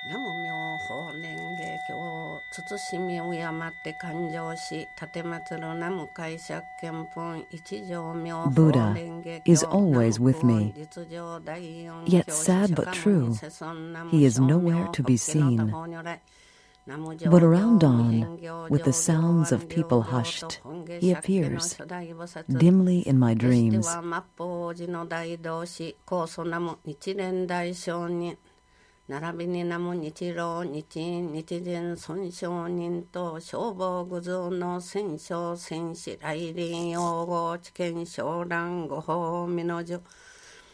南無妙法蓮華経慎み敬って感情し立て祀る南無解釈見本一条妙法 Buddha 蓮華 is 経 always with me, 実情第四 yet 教 sad 師 but 釈迦牟尼 true, 世尊南 he 無 is 称 nowhere 名 to be 法華の seen. 多宝如来南無 But 上 around 行 dawn, 無辺行 with the 上 sounds 上 of people 上上 hushed, と本下 he 釈迦の appears 初代菩薩 dimly in my 決して dreams. は末法寺の大同師高祖南無日蓮大聖人並びに南無日老日印日人尊上人と消防具蔵の戦勝戦士来臨用語知見昇蘭御法未の樹